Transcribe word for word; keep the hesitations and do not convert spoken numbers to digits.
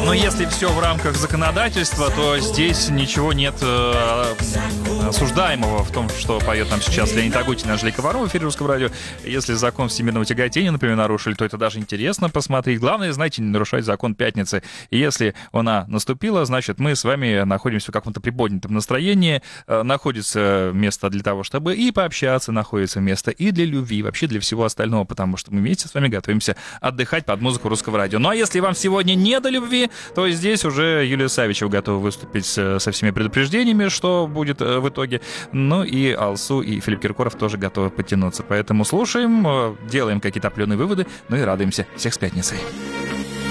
Но если все в рамках законодательства, то здесь ничего нет э, осуждаемого в том, что поет нам сейчас Леонид Агутин и Анжелика Варум в эфире Русского радио. Если закон всемирного тяготения, например, нарушили, то это даже интересно посмотреть. Главное, знаете, не нарушать закон пятницы. И если она наступила, значит, мы с вами находимся в каком-то приподнятом настроении, э, находится место для того, чтобы и пообщаться, находится место и для любви, и вообще для всего остального, потому что мы вместе с вами готовимся отдыхать под музыку Русского радио. Ну а если вам сегодня не до любви, то здесь уже Юлия Савичева готова выступить со всеми предупреждениями, что будет в итоге. Ну и Алсу, и Филипп Киркоров тоже готовы подтянуться. Поэтому слушаем, делаем какие-то определенные выводы, ну и радуемся. Всех с пятницей.